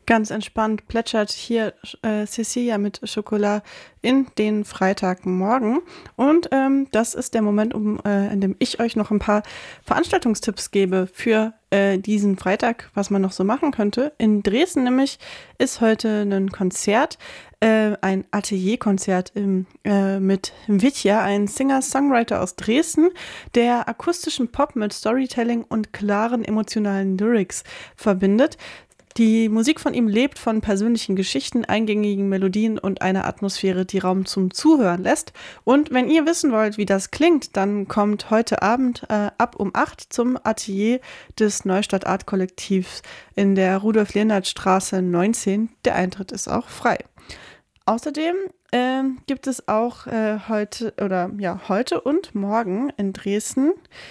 Ganz entspannt plätschert hier Cecilia mit Schokolade in den Freitagmorgen. Und das ist der Moment, in dem ich euch noch ein paar Veranstaltungstipps gebe für diesen Freitag, was man noch so machen könnte. In Dresden nämlich ist heute ein Konzert, ein Atelierkonzert mit Vitya, ein Singer-Songwriter aus Dresden, der akustischen Pop mit Storytelling und klaren emotionalen Lyrics verbindet. Die Musik von ihm lebt von persönlichen Geschichten, eingängigen Melodien und einer Atmosphäre, die Raum zum Zuhören lässt. Und wenn ihr wissen wollt, wie das klingt, dann kommt heute Abend ab um 8 zum Atelier des Neustadt Art Kollektivs in der Rudolf-Lehnert-Straße 19. Der Eintritt ist auch frei. Außerdem gibt es auch heute und morgen in Dresden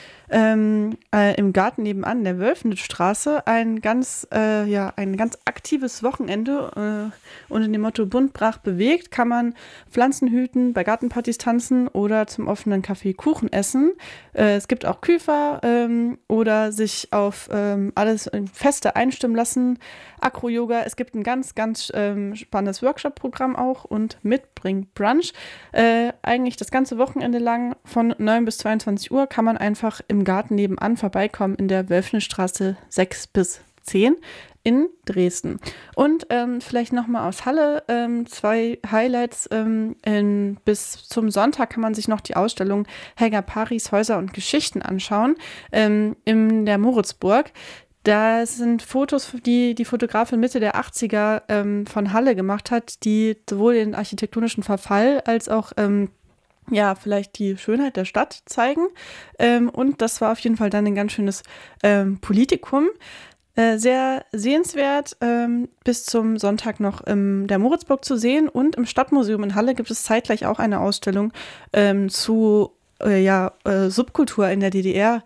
im Garten nebenan der Wölfnitz-Straße ein ganz aktives Wochenende unter dem Motto Bunt, brach, bewegt kann man Pflanzen hüten, bei Gartenpartys tanzen oder zum offenen Kaffee Kuchen essen. Es gibt auch Küfer oder sich auf alles Feste einstimmen lassen. Acro-Yoga, es gibt ein ganz, ganz spannendes Workshop-Programm auch und Mitbring-Brunch. Eigentlich das ganze Wochenende lang von 9 bis 22 Uhr kann man einfach im Garten nebenan vorbeikommen in der Wölfenstraße 6 bis 10 in Dresden. Und vielleicht nochmal aus Halle 2 Highlights. Bis zum Sonntag kann man sich noch die Ausstellung Helga Paris Häuser und Geschichten anschauen in der Moritzburg. Da sind Fotos, die die Fotografin Mitte der 80er von Halle gemacht hat, die sowohl den architektonischen Verfall als auch vielleicht die Schönheit der Stadt zeigen. Und das war auf jeden Fall dann ein ganz schönes Politikum. Sehr sehenswert, bis zum Sonntag noch in der Moritzburg zu sehen. Und im Stadtmuseum in Halle gibt es zeitgleich auch eine Ausstellung zu Subkultur in der DDR,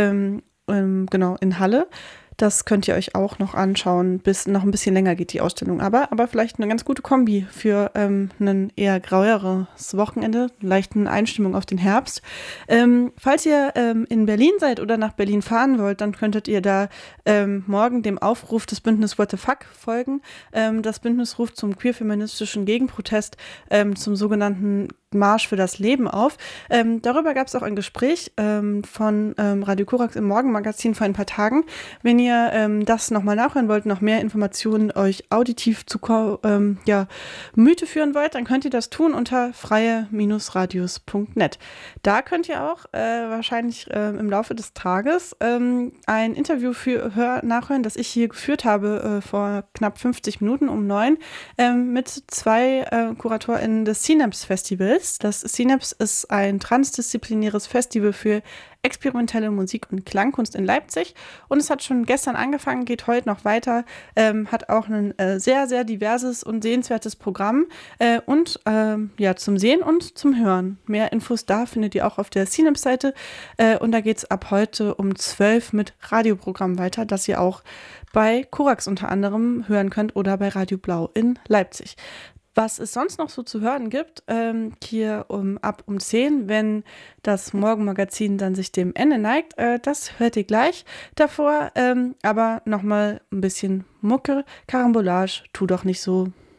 in Halle. Das könnt ihr euch auch noch anschauen, bis noch ein bisschen länger geht die Ausstellung. Aber vielleicht eine ganz gute Kombi für ein eher graueres Wochenende, leichten Einstimmung auf den Herbst. Falls ihr in Berlin seid oder nach Berlin fahren wollt, dann könntet ihr da morgen dem Aufruf des Bündnis What the Fuck folgen. Das Bündnis ruft zum queer-feministischen Gegenprotest zum sogenannten Marsch für das Leben auf. Darüber gab es auch ein Gespräch von Radio Korax im Morgenmagazin vor ein paar Tagen. Wenn ihr das nochmal nachhören wollt, noch mehr Informationen euch auditiv zu Mythe führen wollt, dann könnt ihr das tun unter freie-radios.net. Da könnt ihr auch wahrscheinlich im Laufe des Tages ein Interview nachhören, das ich hier geführt habe vor knapp 50 Minuten um 9 mit 2 KuratorInnen des Synapse Festivals. Das Synapse ist ein transdisziplinäres Festival für experimentelle Musik und Klangkunst in Leipzig. Und es hat schon gestern angefangen, geht heute noch weiter, hat auch ein sehr, sehr diverses und sehenswertes Programm zum Sehen und zum Hören. Mehr Infos da findet ihr auch auf der Synapse-Seite. Und da geht es ab heute um 12 mit Radioprogramm weiter, das ihr auch bei Korax unter anderem hören könnt oder bei Radio Blau in Leipzig. Was es sonst noch so zu hören gibt, hier ab um 10, wenn das Morgenmagazin dann sich dem Ende neigt, das hört ihr gleich. Davor aber nochmal ein bisschen Mucke, Karambolage, tu doch nicht so.